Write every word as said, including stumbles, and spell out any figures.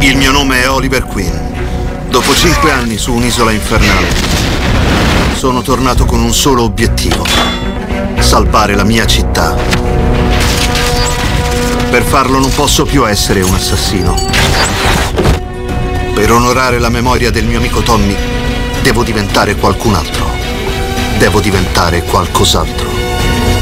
Il mio nome è Oliver Queen. Dopo cinque anni su un'isola infernale, sono tornato con un solo obiettivo: salvare la mia città. Per farlo non posso più essere un assassino. Per onorare la memoria del mio amico Tommy, devo diventare qualcun altro. Devo diventare qualcos'altro.